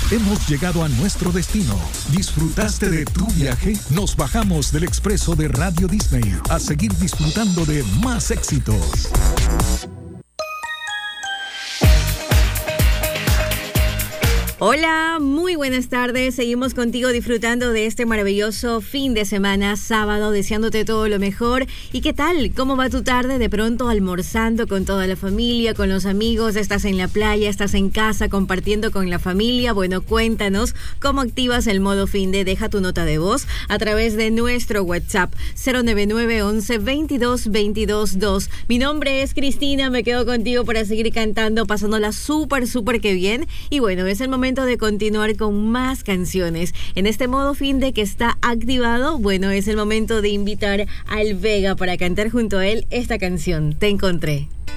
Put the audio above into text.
Hemos llegado a nuestro destino. ¿Disfrutaste de tu viaje? Nos bajamos del expreso de Radio Disney a seguir disfrutando de más éxitos. Hola, muy buenas tardes. Seguimos contigo disfrutando de este maravilloso fin de semana, sábado, deseándote todo lo mejor. ¿Y qué tal? ¿Cómo va tu tarde? De pronto almorzando con toda la familia, con los amigos, estás en la playa, estás en casa compartiendo con la familia. Bueno, cuéntanos cómo activas el modo fin de. Deja tu nota de voz a través de nuestro WhatsApp 099 11 22 22 2. Mi nombre es Cristina, me quedo contigo para seguir cantando, pasándola súper que bien. Y bueno, es el momento de continuar con más canciones. En este modo fin de que está activado, bueno, es el momento de invitar al Vega para cantar junto a él esta canción, Te Encontré.